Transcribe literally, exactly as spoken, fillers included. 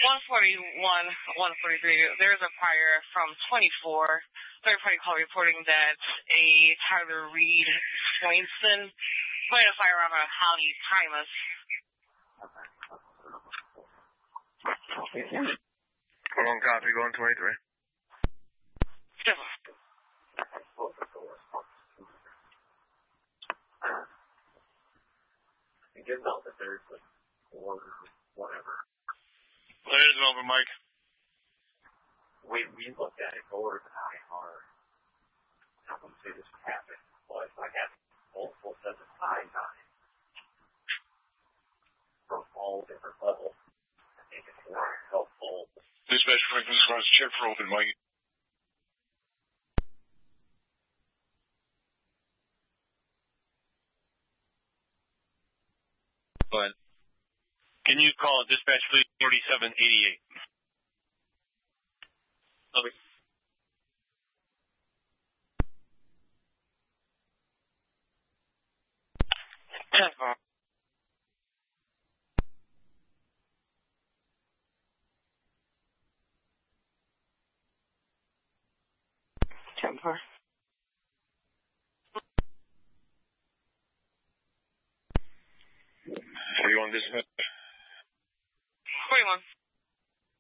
one forty-one, one forty-three, there's a prior from twenty-four, third-party call reporting that a Tyler Reed Swainson pointed a firearm on Holly Primus. Hold on, copy, going twenty-three. Yes. It gives out that there's like four, whatever. There's an over, Mike. We, we looked at it, over to I R. I wouldn't say this would happen, but I have multiple sets of eyes on it. From all different levels. I think it's more helpful. Dispatch frequency response, check for open, Mike. Go ahead. Can you call dispatch please forty-seven eighty-eight? Okay. ten four. forty-one dispatch. forty-one.